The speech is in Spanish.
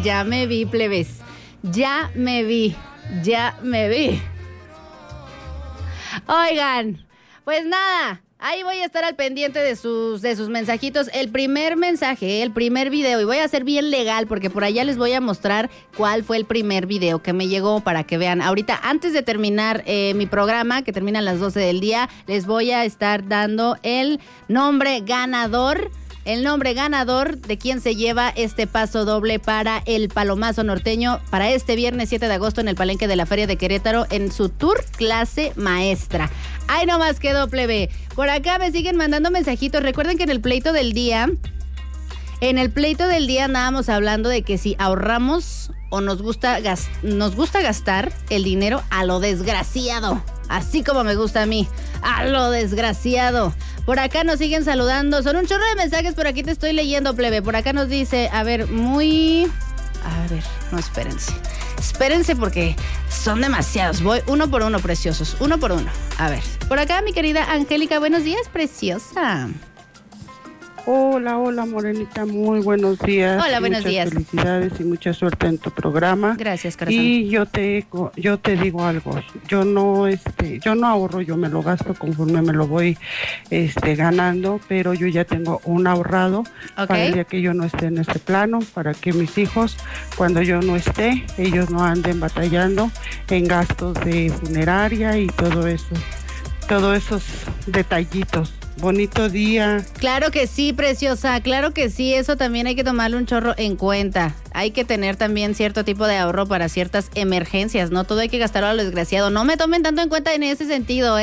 ya me vi, plebes. Ya me vi. Oigan, pues nada, ahí voy a estar al pendiente de sus mensajitos. El primer mensaje, el primer video, y voy a ser bien legal porque por allá les voy a mostrar cuál fue el primer video que me llegó para que vean. Ahorita, antes de terminar mi programa, que termina a las 12 del día, les voy a estar dando el nombre ganador de quien se lleva este paso doble para el Palomazo Norteño para este viernes 7 de agosto en el Palenque de la Feria de Querétaro en su tour Clase Maestra. Ahí nomás quedó, plebe. Por acá me siguen mandando mensajitos. Recuerden que en el pleito del día andábamos hablando de que si ahorramos o nos gusta gastar el dinero a lo desgraciado. Así como me gusta a mí, a lo desgraciado. Por acá nos siguen saludando. Son un chorro de mensajes, por aquí te estoy leyendo, plebe. Por acá nos dice, espérense porque son demasiados. Voy uno por uno, preciosos, uno por uno. A ver, por acá mi querida Angélica, buenos días, preciosa. Hola, Morenita, muy buenos días. Hola, buenos días. Muchas felicidades y mucha suerte en tu programa. Gracias, corazón. Y yo te digo algo, yo no ahorro, yo me lo gasto conforme me lo voy ganando, pero yo ya tengo un ahorrado para el día que yo no esté en este plano, para que mis hijos, cuando yo no esté, ellos no anden batallando en gastos de funeraria y todos esos detallitos. Bonito día. Claro que sí, preciosa, claro que sí, eso también hay que tomarle un chorro en cuenta. Hay que tener también cierto tipo de ahorro para ciertas emergencias, no todo hay que gastarlo a lo desgraciado. No me tomen tanto en cuenta en ese sentido,